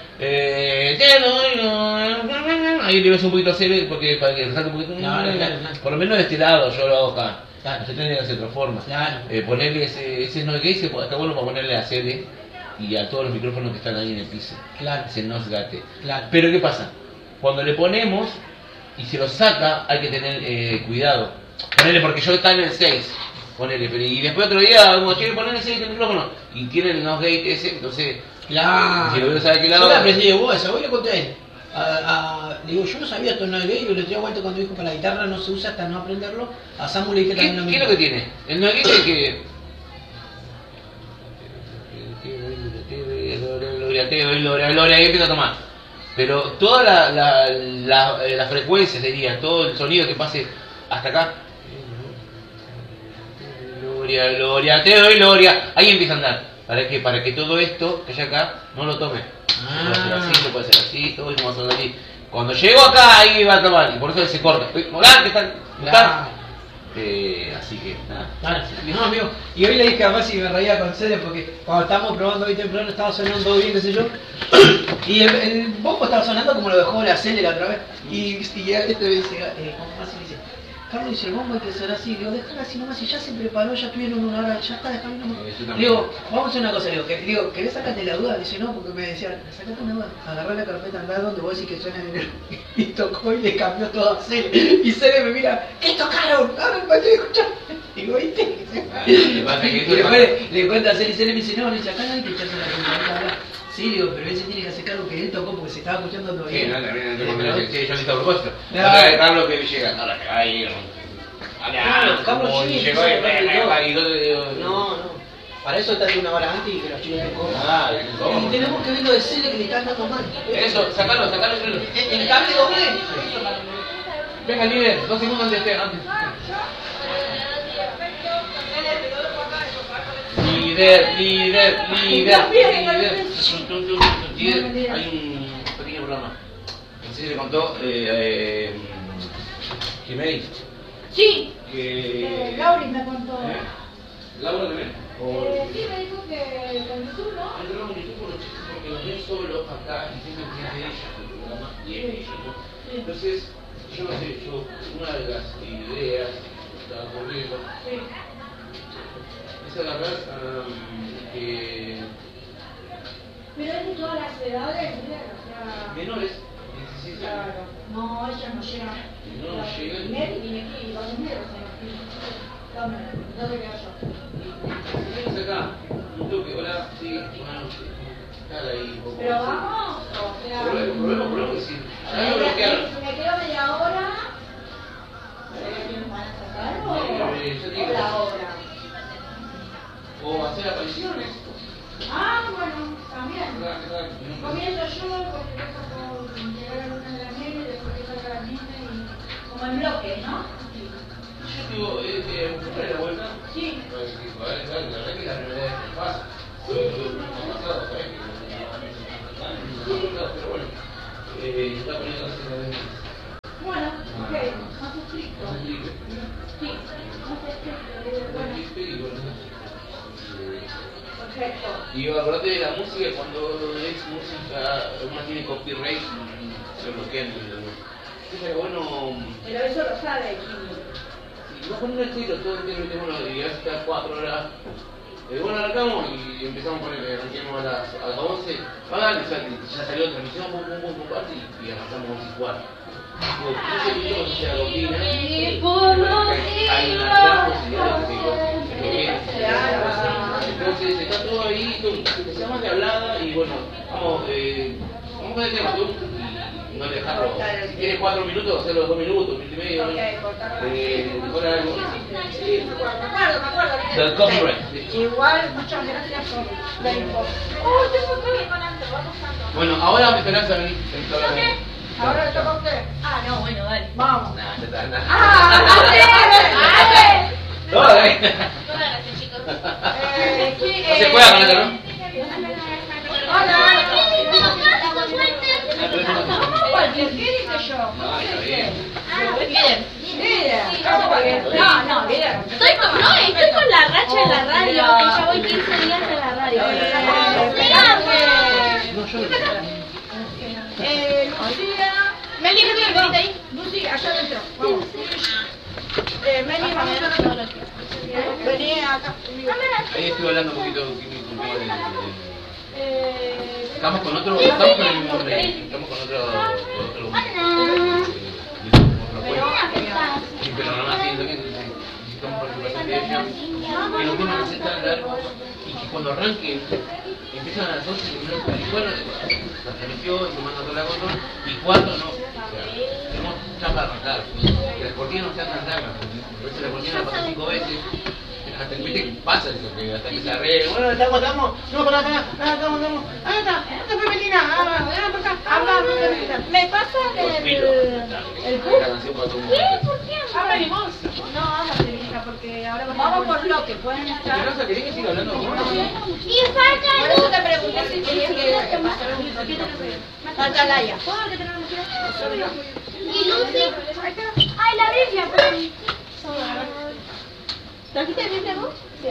ahí le ves un poquito a hacer porque para que resalte un poquito. Claro. Por lo menos de este lado yo lo hago acá. Claro. Usted tiene que hacer de otra forma. Claro. Ponerle ese no gate, está bueno para ponerle a CD y a todos los micrófonos que están ahí en el piso. Claro. Ese nos gate. Claro. Pero ¿qué pasa? Cuando le ponemos y se lo saca, hay que tener cuidado. Ponele, porque yo estaba en el 6. Ponele, pero y después otro día, como quiere poner el 6 en el micrófono y tiene el nos gate ese, entonces. Claro. Si lo quiero saber qué lado. Yo le aprendí de vos, hoy le conté a él. Digo, yo no sabía todo el no gate, yo le tiré vuelta cuando dijo que la guitarra no se usa hasta no aprenderlo. A Samu le dije también lo mismo. ¿Qué es lo que tiene? El no gate es que. Gloria, ahí empieza a tomar. Pero toda la frecuencia sería, todo el sonido que pase hasta acá. Gloria, te doy gloria. Ahí empieza a andar. Para que todo esto que hay acá no lo tome. Puede ser así, no puede ser así, todo eso va a ser así. Cuando llego acá, ahí va a tomar. Y por eso se corta. Hola, ¿qué tal? Así que nada. Claro. No, amigo. Y hoy le dije a Masi y me reía con Cele porque cuando estábamos probando hoy temprano estaba sonando todo bien, qué sé yo. Y el bombo estaba sonando como lo dejó la Cele la otra vez. Y este me dice, como Masi me dice, Carlos dice, el bombo hay que ser así. Digo, déjalo así nomás, y ya se preparó, ya tuvieron una hora, ya está, déjalo nomás. Digo, vamos a hacer una cosa, digo, ¿querés sacarte la duda? Dice, no, porque me decían, sacate una duda. Agarrá la carpeta, andá donde vos decís que suena en el... Y tocó y le cambió todo a Cele. Y Cele me mira, ¿qué tocaron? Ah, me estoy escuchando. Digo, ¿viste? Y después le cuenta a Cele y Cele me dice, no, dice, acá no hay que echarse la carpeta. Sí, digo, pero él se tiene que hacer cargo que él tocó porque se estaba escuchando todo bien. Sí, yo le hice a propósito. Claro. Carlos que llega, ahora que ahí. Carlos llegó y No. Para eso está una hora antes y que los chicos no coman. Ah, Y tenemos que ver lo de Cele que le está dando mal. Eso, sacalo. ¿El cable doble? Venga, líder, 2 segundos antes de antes. Líder. Hay un pequeño programa. No sé si le contó Jiménez. Sí, Que... Lauri me contó. ¿Laura también? Sí, me dijo que con YouTube, ¿no? Hay un programa en YouTube por los chicos porque los ven solos acá y piensan que es de ella el programa y es de ella, ¿no? Entonces, yo no sé, una de las ideas que estaba ocurriendo es agarrar que Pero es de todas las edades, o sea... menores, 16 años, Claro. No, ellas no llegan. no llegan. Viene aquí, va a venir, o sea, dame, ¿dónde quedo yo? Vienes acá, un toque, hola, sí, buenas noches. Estar ahí un poco. Pero vamos, o sea... Probemos decir. Ya no bloquearon. Si me quedo media hora, ¿quiénes van a sacar o yo digo- la hora? en bloques, ¿no? Yo digo, ¿cómo era la vuelta? Sí. La verdad que la primera vez que pasa. Pasado, ¿sabes? Pero bueno, se está poniendo así cada vez más. Bueno, ok, más estricto. Sí, más estricto. Perfecto. Y acordate de la música, cuando es música, una tiene copyright, se bloquean el video. Pero bueno, Pero eso lo sabe Kimi. si no con un estilo, todo el tiempo, bueno, y hasta 4 horas. Bueno, arrancamos y empezamos con el que arranquemos a las 11. Dale, ya salió la transmisión, y arrancamos 11 y cuarto. Digo, 15 minutos hacia la cortina. Hay una gran posibilidad de que se bloquee. Entonces está todo ahí, que se llama de hablada y bueno, vamos con el tema, y no dejarlo. Si tiene 4 minutos, hacerlo 2 minutos, 1 minuto y medio. Mejor algo. Sí. Me acuerdo. Del copyright. Igual, muchas gracias por la info. Bueno, ahora Esperanza venís. Ahora le toca a usted. Ah, no, bueno, dale. Vamos. Nah, ya está, nada. ¡Ah! No, dale. Muchas gracias, chicos. No se juega con eso, ¿no? ¿Qué dije yo? No, está bien. Líder. No, líder. Estoy con la racha de la radio, que ya voy 15 días en la radio. No, yo no. Lucía. Meli, ¿qué tiene el ahí? Lucía, allá adentro. Vamos. Meli, vamos a vení acá conmigo. Ahí estoy hablando un poquito estamos con otro, estamos con el mismo rey, estamos con otro sí, pero no así, necesitamos participación de ella, que nos tienen que sentar largos y que cuando arranquen empiezan a las 11 y bueno, la transmisión, se manda toda la cosa y 4 no, o sea, tenemos ya para arrancar, que las cortinas no sean tan largas, porque a veces la cortina la pasa 5 veces. Hasta que viste que pasa eso, que hasta que se arregle. Bueno, estamos, no, para, estamos. Ah, está Pepetina, habla. ¿Me pasa el la canción para todo el mundo. ¿Por qué? Habla ni vos. No, habla Pepetina, porque ahora vamos por bloque, pueden estar. Esperanza, ¿querés que siga hablando? Y falta. Por eso te pregunté si querías que pasara un poquito. Falta Laia. ¿Puedo que tenemos que ir? ¿Y Lucy? Ay, la Biblia. ¿Trajiste el Biblia vos? Sí,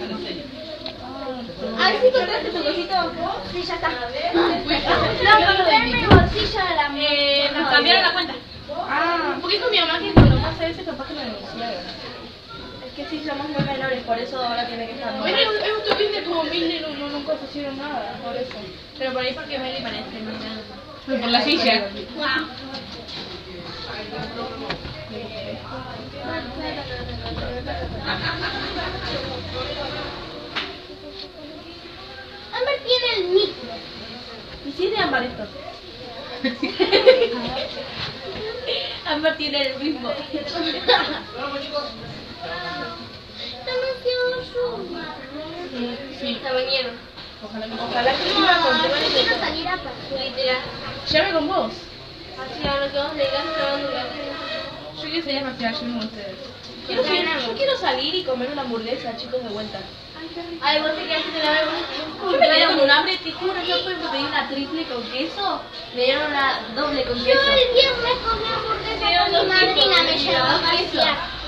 Ay, ¿sí encontraste tu cosito? Sí, ya está. No, Comprarme el bolsillo de la Nos cambiaron la cuenta. Ah, Porque con mi mamá que cuando pasa eso capaz que me denunciaron. es que sí somos muy menores, por eso ahora tiene que estar Meli, es viste como Mili nunca pusieron nada, por eso. Pero por ahí porque Meli parece más. Por la silla. Amber tiene el micro. ¿Y si es de Ámbar esto? Ámbar tiene el mismo. Sí, está mañana. Ojalá que no Quiero salir a pasar. literal. Llame con vos. Así a lo que vos digas, te van a durar. Yo quiero salir a pasear, yo con ustedes. Yo quiero salir y comer una hamburguesa, chicos, de vuelta. Ay, vos te quedaste con la verga. Yo me quedé con un hambre, te juro, yo fui a pedir una triple con queso, me dieron una doble con Yo queso. el viernes comí hamburguesa con mi madrina, me llevó a pasear.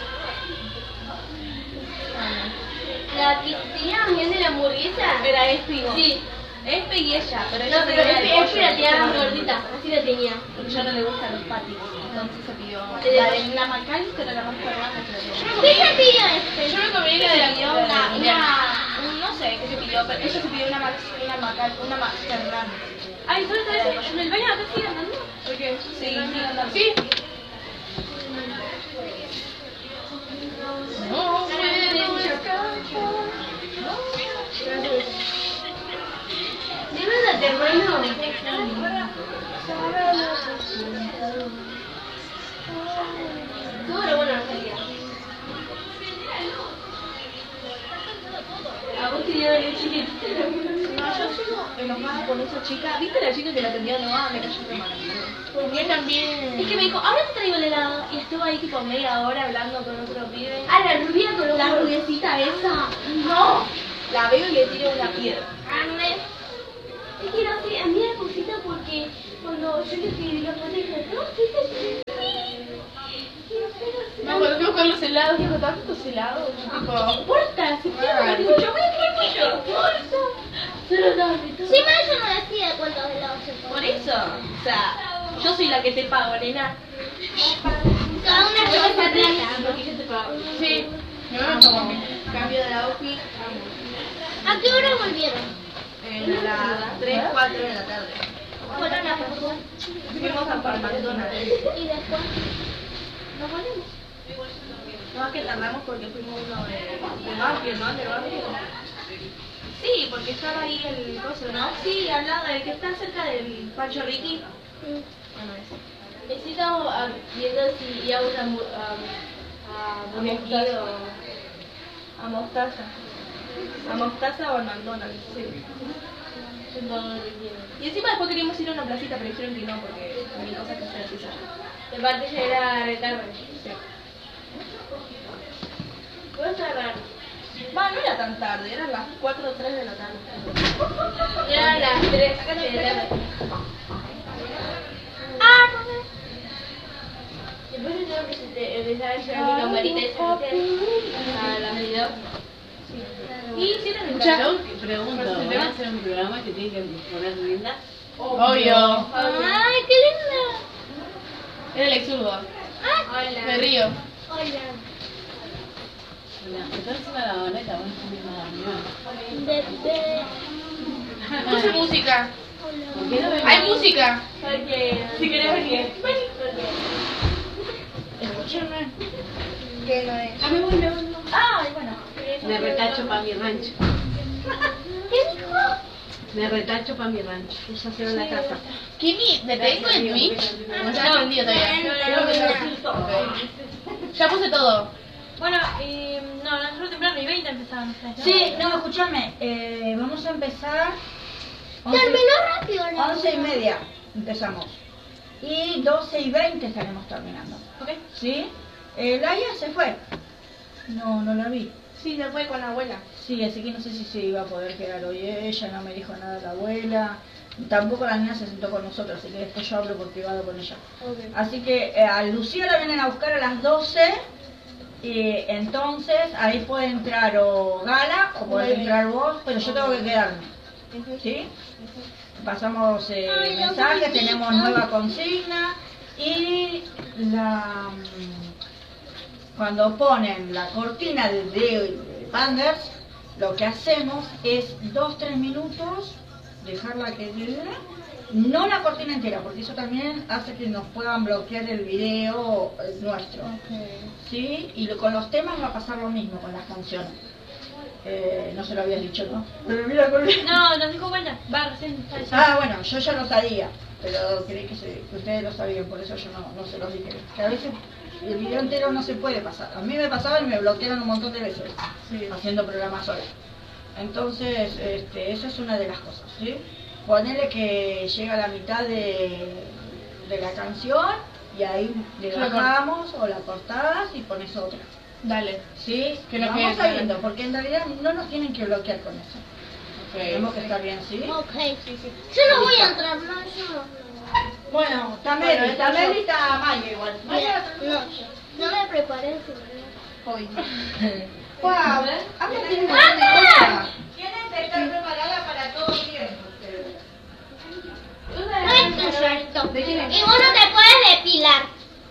La que teníamos bien de la hamburguesa. Era Espe y vos. Sí. Espe y ella, pero No, ella pero tenía Espe la tenía más gordita, así la tenía. porque ya no le gustan los patis, entonces se pidió De la de la McAllister, era la más grande que la ¿Qué se pidió este? Yo me comí la de la no sé qué se pidió, pero ella se pidió una Master grande. Ay, ¿dónde está ese? ¿En el baño acá sigue andando? ¿Por qué? Sí, sigue andando. Sí. No puedo escapar. ¿De verdad te bueno? Todo lo bueno no salía. A vos te dieron el chiquito. No, yo sigo enojada con esa chica. ¿Viste la chica que la atendió? No, me cayó re mal. Porque también... Es que me dijo, ahora te traigo el helado. Y estuvimos ahí tipo media hora hablando con otro pibe. Ah, la rubia con los La ojos. rubiecita esa. No. La veo y le tiro una piedra. Es que no sé, a mí era cosita porque cuando yo le escribí los fotos dije, no, ¿qué No, cuando fuimos con los helados, dijo, ¿tantos helados? Tipo, No importa, si quiero me digo, yo voy a escribir yo. Solo dame todo. Sí, pero eso no decide cuántos helados se ponen. por eso. O sea, yo soy la que te pago, nena. Cada una Yo cosa soy rica. porque yo te pago. Sí. No, cambio de outfit. ¿A qué hora volvieron? En las 3, 4 de la tarde. Fueron a pasar. Fuimos a por McDonald's. Y después nos volvemos. No, es que tardamos porque fuimos uno de Banfield, ¿no? De Banfield. Sí, porque estaba ahí el coso, ¿no? Sí, al lado del que está cerca del Pancho Ricky. Bueno, ese. Necesitamos viendo si íbamos a Mostaza. A Mostaza. A Mostaza o a McDonald's, sí. Y encima después queríamos ir a una placita, pero dijeron que no, porque había cosas que hacer así. de parte ya era retarde. Sí. ¿Puedo cerrar? Va, no era tan tarde, eran las 4 o 3 de la tarde. Eran las 3 de la tarde. Después yo tengo que empezar a llevar mi camarita y a los videos. Y si eran en Yo pregunto, ¿van a hacer un programa que tiene que poner linda? Obvio. ¡Ay, qué linda! Era el exurdo. Hola. Me río. Hola. Hola, entonces la baneta, vos no tenés nada, Bebé. Puse música. ¿por qué no ven? Hay música. Porque Si querés venir. Escúchame, ¿Qué no es? a mí me gusta. Ay, bueno. me retacho para mi rancho. ¿Qué dijo? Me retacho para mi rancho. Ella se va a la casa. Kimi, ¿te tengo en Twitch? No está aprendido todavía. Ya puse todo. Bueno, no, nosotros temprano y 20 empezamos. ¿no? Sí, no, escúchame, vamos a empezar Terminó rápido la 11:30 empezamos y 12:20 estaremos terminando. ¿Ok? ¿Sí? Laia se fue, no la vi. Sí, se fue con la abuela. Sí, así que no sé si se iba a poder quedar hoy ella, no me dijo nada la abuela, tampoco la niña se sentó con nosotros, así que después yo hablo por privado con ella. Así que a Lucía la vienen a buscar a las 12. Y entonces ahí puede entrar o Gala o puede entrar vos, pero yo tengo que quedarme. ¿Sí? Pasamos mensajes, tenemos nueva consigna y cuando ponen la cortina de Panders, lo que hacemos es 2-3 minutos, dejarla que dure. No la cortina entera, porque eso también hace que nos puedan bloquear el video nuestro. ¿Sí? Y con los temas va a pasar lo mismo, con las canciones. No se lo habías dicho, ¿no? Pero mira, No, nos dijo vuelta. Va, recién. Ah, bueno, yo ya lo sabía, pero creí que ustedes lo sabían, por eso yo no se los dije. Que a veces el video entero no se puede pasar. A mí me pasaba y me bloquearon un montón de veces haciendo programas sola. Entonces, esa es una de las cosas, ¿sí? Ponele que llega a la mitad de la canción y ahí le bajamos o la cortás y pones otra. Dale. ¿Sí? Que no vamos quede sabiendo, porque en realidad no nos tienen que bloquear con eso. Tenemos que estar bien, ¿sí? Ok. Yo no voy a entrar, no, yo no. Bueno, Tameli está Maya igual. Mira, no me preparé. Hoy. Wow, habla tiene una ¡Anda! Tienen que estar preparada para todo tiempo. No es tu cierto. Y vos no te puedes depilar.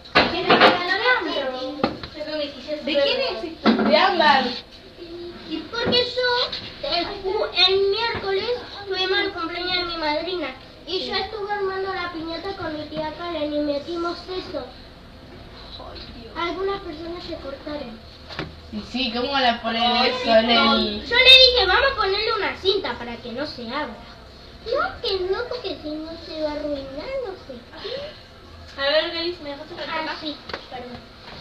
¿De quién es? De Ámbar. Porque yo, el miércoles, tuvimos el cumpleaños de mi madrina. Y yo estuve armando la piñata con mi tía Karen y metimos eso. Algunas personas se cortaron. Y sí, ¿cómo van a poner eso en el...? Yo le dije, vamos a ponerle una cinta para que no se abra. No, que no, porque si no se va a arruinar, no sé qué. A ver, Galis, ¿me dejaste para Ah, acá? sí, perdón.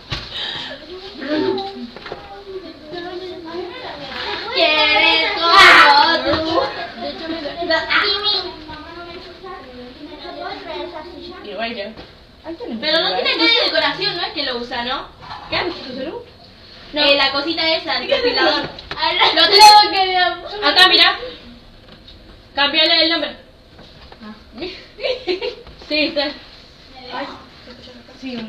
¿Quieres como tú? De hecho, me Y bueno. Pero no tiene que ir decoración. depilación no es que lo usa, ¿no? ¿Qué? ¿Tu celu? No. La cosita esa, el depilador. Lo tengo. Acá, mira. Cambiale el nombre. Sí, está. Sí.